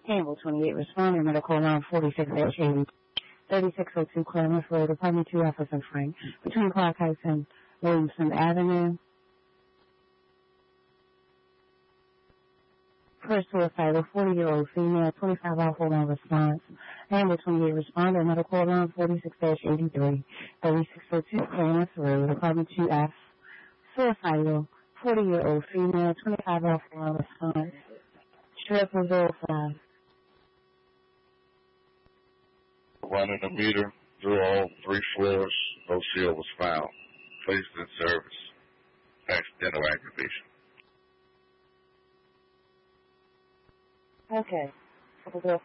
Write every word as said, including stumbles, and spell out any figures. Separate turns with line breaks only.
Campbell twenty-eight, responder, medical alarm forty-six eighty, thirty-six oh two Claremont Road, apartment two, Officer Frank, between Clark Heights and Williamson Avenue. First suicidal, forty-year-old female, twenty-five hour hold on response. Campbell twenty-eight, responder, medical alarm forty-six eighty-three, thirty-six oh two Claremont Road, apartment two F. Suicidal, forty-year-old female, twenty-five hour hold on response. Triple zero five.
Running a meter through all three floors. No seal was found. Placed in service. Accidental activation.
Okay. Triple zero